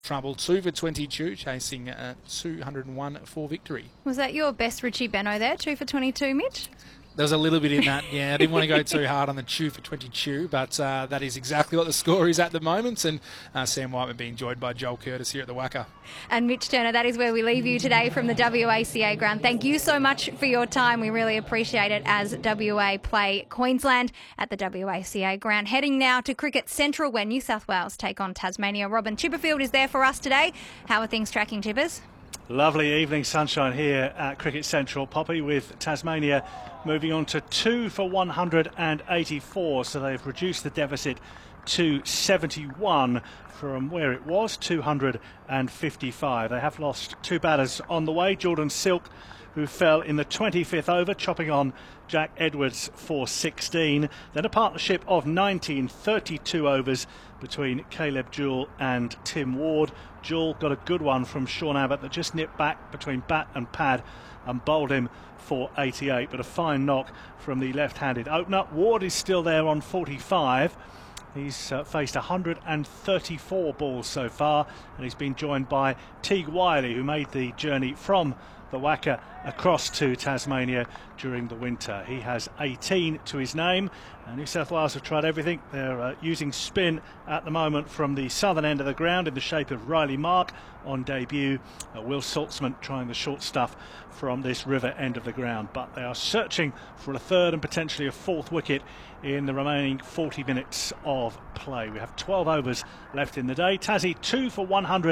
trouble. 2 for 22, chasing 201 for victory. Was that your best Richie Beno there? 2 for 22, Mitch? There was a little bit in that, yeah. I didn't want to go too hard on the 2 for 22, but that is exactly what the score is at the moment. And Sam Whiteman being joined by Joel Curtis here at the WACA. And Mitch Turner, that is where we leave you today from the WACA ground. Thank you so much for your time. We really appreciate it as WA play Queensland at the WACA ground. Heading now to Cricket Central where New South Wales take on Tasmania. Robin Chipperfield is there for us today. How are things tracking, Chippers? Lovely evening sunshine here at Cricket Central, Poppy, with Tasmania moving on to 2 for 184, so they've reduced the deficit to 71 from where it was, 255. They have lost 2 batters on the way. Jordan Silk, who fell in the 25th over, chopping on Jack Edwards for 16. Then a partnership of 19, 32 overs between Caleb Jewell and Tim Ward. Jewell got a good one from Sean Abbott that just nipped back between bat and pad and bowled him for 88, but a fine knock from the left-handed opener. Ward is still there on 45. He's faced 134 balls so far, and he's been joined by Teague Wiley, who made the journey from the WACA across to Tasmania during the winter. He has 18 to his name, and New South Wales have tried everything. They're using spin at the moment from the southern end of the ground in the shape of Riley Mark on debut. Will Saltzman trying the short stuff from this river end of the ground, but they are searching for a third and potentially a fourth wicket in the remaining 40 minutes of play. We have 12 overs left in the day. Tassie 2 for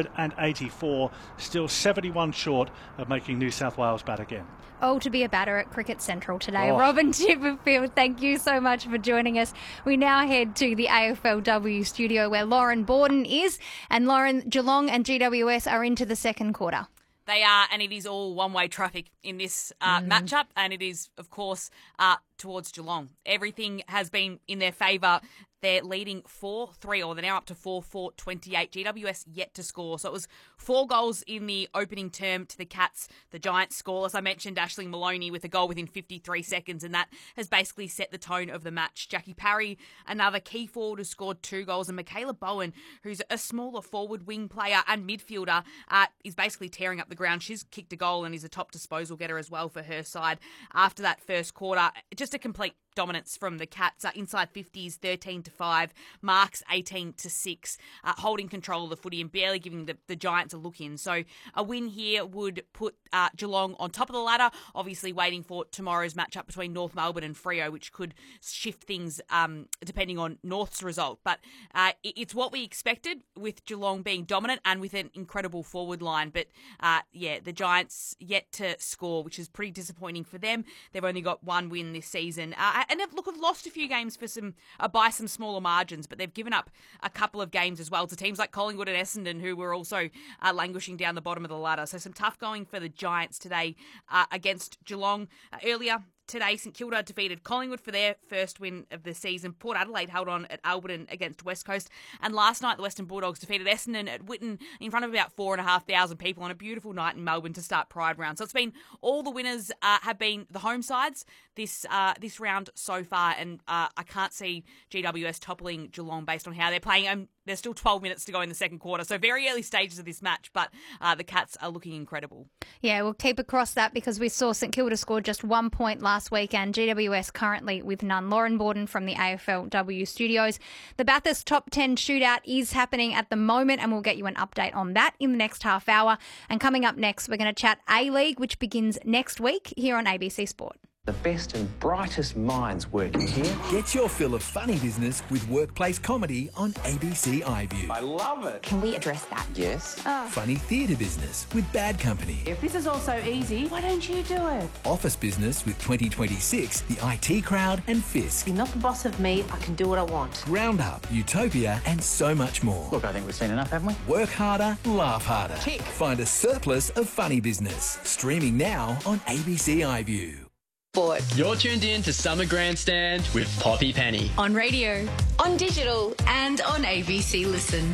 184, still 71 short of making New South Wales bat again. Oh, to be a batter at Cricket Central today. Oh. Robin Chipperfield, thank you so much for joining us. We now head to the AFLW studio where Lauren Borden is. And Lauren, Geelong and GWS are into the second quarter. They are, and it is all one-way traffic in this matchup, and it is, of course, towards Geelong. Everything has been in their favour. They're leading 4-3, or they're now up to 4-4-28. GWS yet to score. So it was 4 goals in the opening term to the Cats. The Giants scoreless. I mentioned Ashley Maloney with a goal within 53 seconds, and that has basically set the tone of the match. Jackie Parry, another key forward, who scored 2 goals, and Michaela Bowen, who's a smaller forward wing player and midfielder, is basically tearing up the ground. She's kicked a goal and is a top disposal getter as well for her side after that first quarter. Just a complete dominance from the Cats. Inside 50s, 13-5, marks 18-6, holding control of the footy and barely giving the Giants a look in. So a win here would put Geelong on top of the ladder, obviously waiting for tomorrow's matchup between North Melbourne and Freo, which could shift things depending on North's result. But it's what we expected, with Geelong being dominant and with an incredible forward line. But the Giants yet to score, which is pretty disappointing for them. They've only got 1 win this season. And have lost a few games for by some smaller margins, but they've given up a couple of games as well to teams like Collingwood and Essendon, who were also languishing down the bottom of the ladder. So some tough going for the Giants today against Geelong. Earlier today, St Kilda defeated Collingwood for their first win of the season. Port Adelaide held on at Alberton against West Coast. And last night, the Western Bulldogs defeated Essendon at Whitten in front of about 4,500 people on a beautiful night in Melbourne to start Pride Round. So it's been, all the winners have been the home sides this round so far. And I can't see GWS toppling Geelong based on how they're playing. There's still 12 minutes to go in the second quarter, so very early stages of this match, but the Cats are looking incredible. Yeah, we'll keep across that because we saw St Kilda score just 1 point last week and GWS currently with none. Lauren Borden from the AFLW studios. The Bathurst Top 10 shootout is happening at the moment, and we'll get you an update on that in the next half hour. And coming up next, we're going to chat A-League, which begins next week here on ABC Sport. The best and brightest minds working here. Get your fill of funny business with workplace comedy on ABC iView. I love it. Can we address that? Yes. Funny theatre business with Bad Company. If this is all so easy, why don't you do it? Office business with 2026, the IT Crowd and Fisk. You're not the boss of me. I can do what I want. Roundup, Utopia and so much more. Look, I think we've seen enough, haven't we? Work harder, laugh harder. Tick. Find a surplus of funny business. Streaming now on ABC iView. You're tuned in to Summer Grandstand with Poppy Penny. On radio, On digital. and on ABC Listen.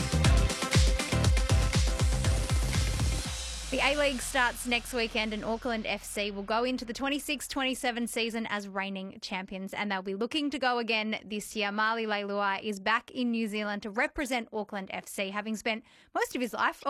The A-League starts next weekend and Auckland FC will go into the 26-27 season as reigning champions, and they'll be looking to go again this year. Marley Leilua is back in New Zealand to represent Auckland FC, having spent most of his life